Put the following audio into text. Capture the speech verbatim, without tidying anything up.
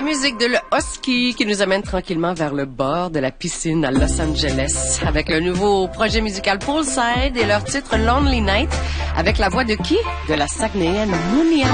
La musique de Le Husky qui nous amène tranquillement vers le bord de la piscine à Los Angeles avec le nouveau projet musical Poolside et leur titre Lonely Night avec la voix de qui? De la Saguenayen Mounia.